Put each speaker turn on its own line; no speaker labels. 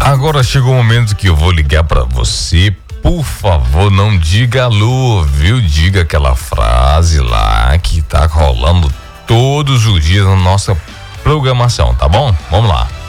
Agora chegou o momento que eu vou ligar pra você. Por favor, não diga alô, viu? Diga aquela frase lá que tá rolando todos os dias na nossa programação, tá bom? Vamos lá.